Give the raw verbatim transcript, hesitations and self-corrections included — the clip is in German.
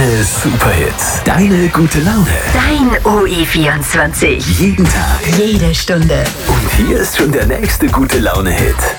Deine Superhits. Deine gute Laune. Dein O E vierundzwanzig. Jeden Tag. Jede Stunde. Und hier ist schon der nächste gute Laune-Hit.